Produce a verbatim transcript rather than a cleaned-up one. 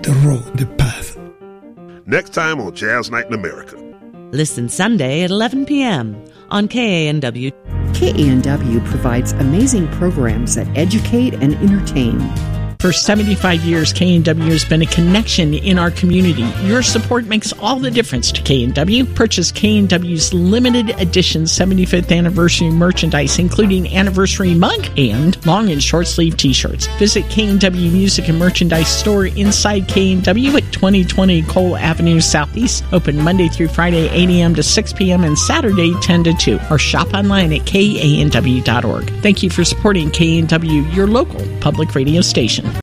the road, the path. Next time on Jazz Night in America. Listen Sunday at eleven p.m. on K A N W. K A N W provides amazing programs that educate and entertain. For seventy-five years, K A N W has been a connection in our community. Your support makes all the difference to K A N W. Purchase K A N W's limited edition seventy-fifth anniversary merchandise, including anniversary mug and long and short sleeve t-shirts. Visit K A N W Music and Merchandise Store inside K A N W at twenty twenty Cole Avenue Southeast. Open Monday through Friday, eight a.m. to six p.m. and Saturday, ten to two. Or shop online at K A N W dot org. Thank you for supporting K A N W, your local public radio station.